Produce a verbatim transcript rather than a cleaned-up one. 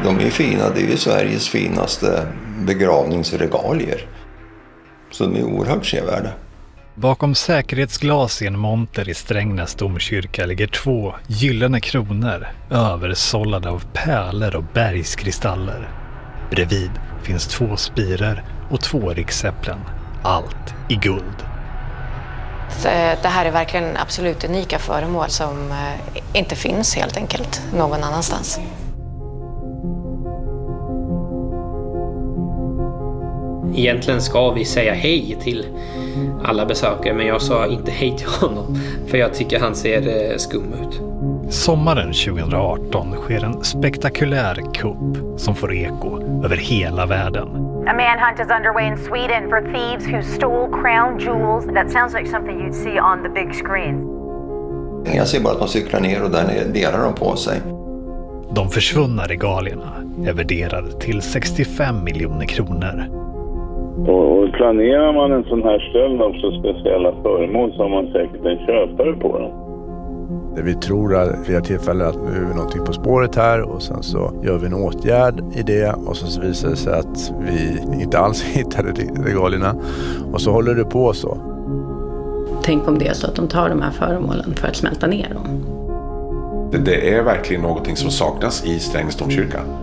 De är fina, det är ju Sveriges finaste begravningsregalier. Så de är oerhört sevärda. Bakom säkerhetsglas i en monter i Strängnäs domkyrka ligger två gyllene kronor översållade av pärlor och bergskristaller. Bredvid finns två spirer och två riksäpplen. Allt i guld. Det här är verkligen absolut unika föremål som inte finns helt enkelt någon annanstans. Egentligen ska vi säga hej till alla besökare, men jag sa inte hej till honom för jag tycker han ser skum ut. Sommaren tjugohundraarton sker en spektakulär kupp som får eko över hela världen. A manhunt is underway in Sweden for thieves who stole crown jewels. That sounds like something you'd see on the big screen. Jag ser bara att de cyklar ner och där delar de på sig. De försvunna regalierna är värderade till sextiofem miljoner kronor. Och planerar man en sån här stöld också speciella föremål så har man säkert en köpare på dem. Vi tror att flera tillfällen att nu är vi någonting på spåret här och sen så gör vi en åtgärd i det och så visar det sig att vi inte alls hittade regalierna och så håller det på så. Tänk om det är så att de tar de här föremålen för att smälta ner dem. Det, det är verkligen någonting som saknas i Strängnäs domkyrka.